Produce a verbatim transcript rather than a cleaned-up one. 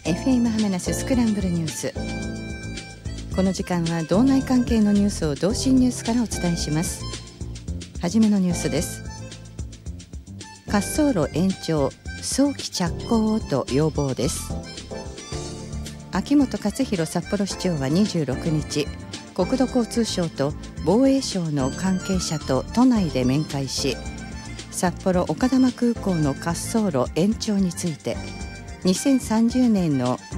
エフエム ハメナススクランブルニュース。この時間は道内関係のニュースを同心ニュースからお伝えします。はじめのニュースです。滑走路延長早期着工をと要望です。秋元克弘札幌市長はにじゅうろくにち、国土交通省と防衛省の関係者と都内で面会し、札幌丘珠空港の滑走路延長についてにせんさんじゅうねんの